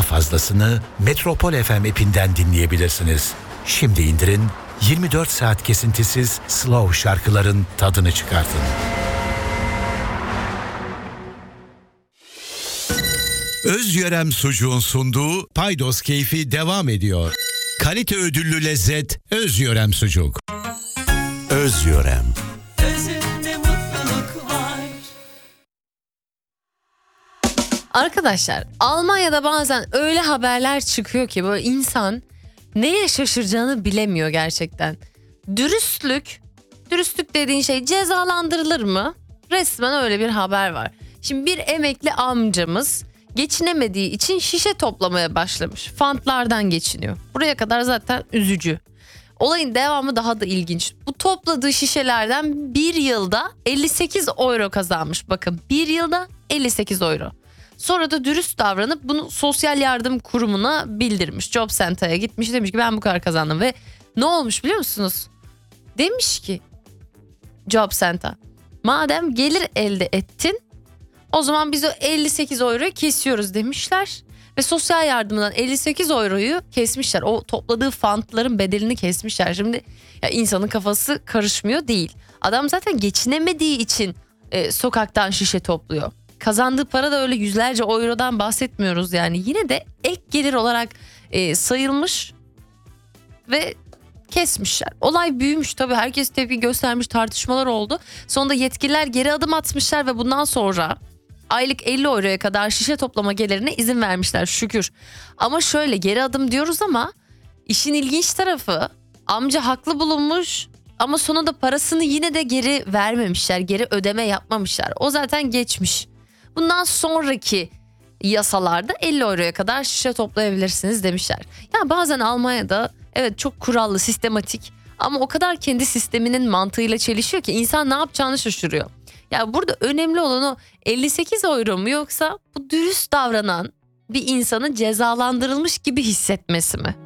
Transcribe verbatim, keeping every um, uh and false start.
fazlasını Metropol F M app'inden dinleyebilirsiniz. Şimdi indirin, yirmi dört saat kesintisiz slow şarkıların tadını çıkartın. Özyörem Sucuğun sunduğu Paydos Keyfi devam ediyor. Kalite ödüllü lezzet Özyörem Sucuk. Özyörem. Özünde mutluluk var. Arkadaşlar, Almanya'da bazen öyle haberler çıkıyor ki böyle insan neye şaşıracağını bilemiyor gerçekten. Dürüstlük, dürüstlük dediğin şey cezalandırılır mı? Resmen öyle bir haber var. Şimdi bir emekli amcamız geçinemediği için şişe toplamaya başlamış. Fantlardan geçiniyor. Buraya kadar zaten üzücü. Olayın devamı daha da ilginç. Bu topladığı şişelerden bir yılda elli sekiz euro kazanmış. Bakın, bir yılda elli sekiz euro. Sonra da dürüst davranıp bunu sosyal yardım kurumuna bildirmiş. Job Center'a gitmiş, demiş ki ben bu kadar kazandım. Ve ne olmuş biliyor musunuz? Demiş ki Job Center, madem gelir elde ettin, o zaman biz o elli sekiz euroyu kesiyoruz demişler. Ve sosyal yardımdan elli sekiz euroyu kesmişler. O topladığı fantların bedelini kesmişler. Şimdi ya insanın kafası karışmıyor değil. Adam zaten geçinemediği için e, sokaktan şişe topluyor. Kazandığı para da öyle yüzlerce eurodan bahsetmiyoruz yani. Yine de ek gelir olarak e, sayılmış ve kesmişler. Olay büyümüş tabii, herkes tepki göstermiş, tartışmalar oldu. Sonunda yetkililer geri adım atmışlar ve bundan sonra aylık elli euroya kadar şişe toplama gelirine izin vermişler şükür. Ama şöyle, geri adım diyoruz ama işin ilginç tarafı, amca haklı bulunmuş ama sonunda parasını yine de geri vermemişler. Geri ödeme yapmamışlar. O zaten geçmiş. Bundan sonraki yasalarda elli euroya kadar şişe toplayabilirsiniz demişler. Yani bazen Almanya'da evet çok kurallı, sistematik ama o kadar kendi sisteminin mantığıyla çelişiyor ki insan ne yapacağını şaşırıyor. Ya burada önemli olan o elli sekiz euro mu, yoksa bu dürüst davranan bir insanın cezalandırılmış gibi hissetmesi mi?